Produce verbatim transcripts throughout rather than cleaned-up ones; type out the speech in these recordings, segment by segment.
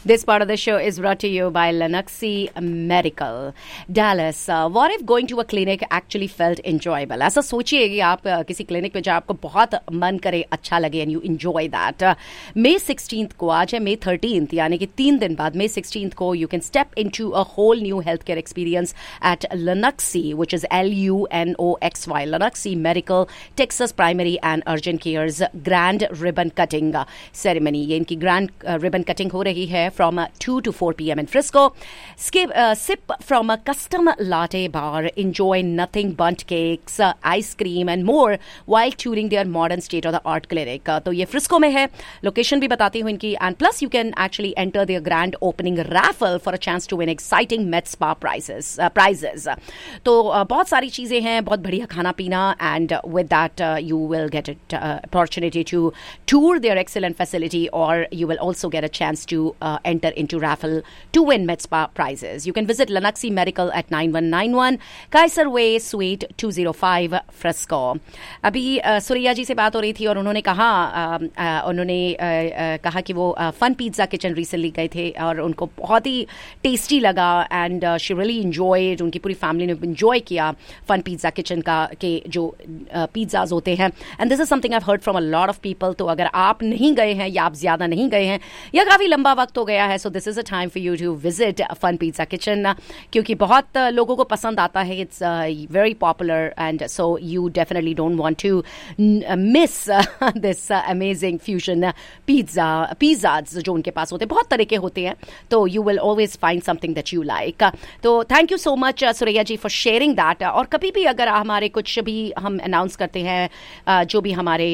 This part of the show is brought to you by Lunuxi Medical. Dallas, uh, what if going to a clinic actually felt enjoyable? ऐसा सोचिए कि आप uh, किसी clinic में जाए, आपको बहुत मन करे, अच्छा लगे, and you enjoy that. May sixteenth को, आज है May thirteenth, यानी कि तीन दिन बाद May sixteenth को you can step into a whole new healthcare experience at Lunuxi, which is L U N O X Y, Lunuxi Medical, Texas Primary and Urgent Care's Grand Ribbon Cutting Ceremony. ये इनकी Grand uh, Ribbon Cutting हो रही है from uh, two to four p.m. in Frisco. Skip, uh, sip from a custom latte bar, enjoy nothing but cakes, uh, ice cream and more while touring their modern state-of-the-art clinic. Uh, तो ये Frisco में है, location भी बताती हूँ इनकी, and plus you can actually enter their grand opening raffle for a chance to win exciting med spa prizes. Uh, prizes. तो uh, बहुत सारी चीज़ें हैं, बहुत बढ़िया खाना पीना, and uh, with that uh, you will get an uh, opportunity to tour their excellent facility, or you will also get a chance to uh, enter into raffle to win med spa prizes. You can visit Lunuxi Medical at nine one nine one Kaiser Way, Suite two oh five, Frisco. अभी uh, Suraiya जी से बात हो रही थी और उन्होंने कहा uh, uh, उन्होंने uh, uh, कहा कि वो फन पिज्ज़ा किचन रिसेंटली गए थे और उनको बहुत ही टेस्टी लगा, एंड शी रियली एंजॉयड, उनकी पूरी फैमिली ने एंजॉय किया फन पिज्ज़ा किचन का के जो पिज्ज़ाज uh, होते हैं. And this is something I have heard from a lot of people. तो अगर आप नहीं गए हैं या आप ज़्यादा नहीं गए हैं या काफ़ी लंबा वक्त हो गया है, so this is a time for you to visit fun pizza kitchen, क्योंकि बहुत लोगों को पसंद आता है. It's very popular, and so you definitely don't want to miss this amazing fusion pizza pizzas जो उनके पास होते हैं. बहुत तरह के होते हैं, तो you will always find something that you like. तो thank you so much Suraiya ji for sharing that. और कभी भी अगर हमारे कुछ भी हम अनाउंस करते हैं, uh, जो भी हमारे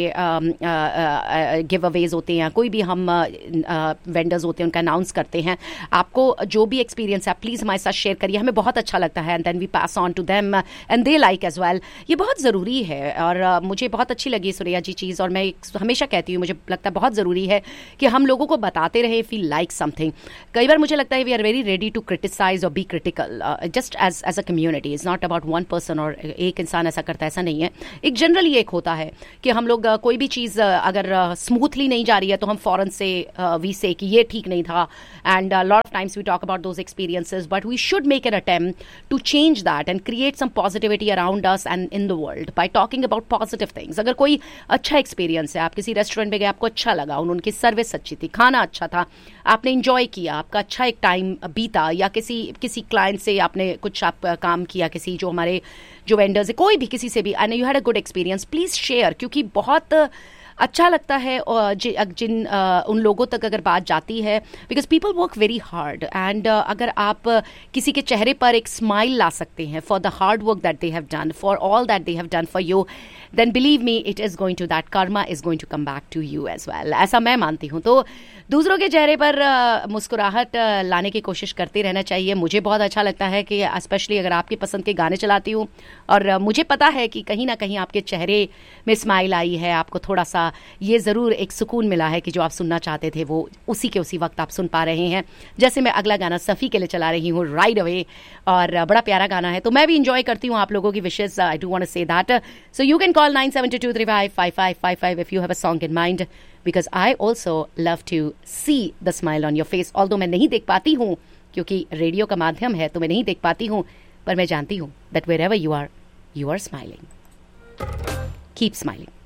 गिव अवेज होते हैं, कोई भी हम वेंडर्स uh, होते हैं, उनका अनाउंस करते हैं, आपको जो भी एक्सपीरियंस है प्लीज़ हमारे साथ शेयर करिए, हमें बहुत अच्छा लगता है. And then we pass on to them and they like as well. ये बहुत ज़रूरी है और uh, मुझे बहुत अच्छी लगी सुरैया जी चीज़, और मैं हमेशा कहती हूँ मुझे लगता है बहुत ज़रूरी है कि हम लोगों को बताते रहे फील लाइक समथिंग. कई बार मुझे लगता है we are very ready to criticise और B critical just as as a community. Is not about one person और एक इंसान ऐसा करता है, ऐसा नहीं है. एक जनरली एक होता है कि हम लोग uh, कोई भी चीज़ uh, अगर स्मूथली uh, नहीं जा रही है तो हम फ़ौरन से वी से कि ये ठीक नहीं था. And lot of times we talk about those experiences, but we should make an attempt to change that and create some positivity around us and in the world by talking about positive things. अगर कोई अच्छा experience है, आप किसी restaurant में गए, आपको अच्छा लगा, उनकी सर्विस अच्छी थी, खाना अच्छा था, आपने इंजॉय किया, आपका अच्छा एक टाइम बीता, या किसी किसी क्लाइंट से आपने कुछ आप काम किया, किसी जो हमारे जो वेंडर्स है, कोई भी किसी से भी, and you had a good experience, please share, क्योंकि बहुत अच्छा लगता है और जिन उन लोगों तक अगर बात जाती है, because people work very hard, and अगर आप किसी के चेहरे पर एक स्माइल ला सकते हैं for the hard work that they have done, for all that they have done for you, then believe me it is going to that Karma is going to come back to you as well. ऐसा मैं मानती हूँ. तो दूसरों के चेहरे पर मुस्कुराहट लाने की कोशिश करते रहना चाहिए. मुझे बहुत अच्छा लगता है कि स्पेशली अगर आपकी पसंद के गाने चलाती हूँ और मुझे पता है कि कहीं ना कहीं आपके चेहरे में स्माइल आई है, आपको थोड़ा सा ये ज़रूर एक सुकून मिला है कि जो आप सुनना चाहते थे वो उसी के उसी वक्त आप सुन पा रहे हैं. जैसे मैं अगला गाना सफ़ी के लिए चला रही हूँ, राइड अवे, और बड़ा प्यारा गाना है, तो मैं भी इंजॉय करती हूँ आप लोगों की wishes. I do want to say that. So you can call nine seven to to three five five five five five if you have a song in mind, because I also love to see the smile on your face. Although मैं नहीं देख पाती हूँ क्योंकि radio का माध्यम है, तो मैं नहीं देख पाती हूँ, पर मैं जानती हूँ that wherever you are, you are smiling. Keep smiling.